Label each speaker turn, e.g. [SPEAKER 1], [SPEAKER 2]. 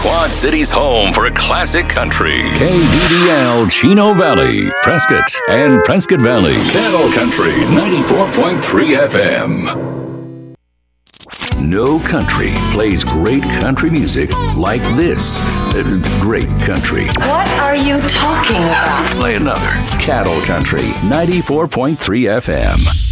[SPEAKER 1] Quad City's home for classic country. KDDL Chino Valley, Prescott, and Prescott Valley. Cattle Country 94.3 FM. No country plays great country music like this. Great country.
[SPEAKER 2] What are you talking about?
[SPEAKER 1] Play another. Cattle Country 94.3 FM.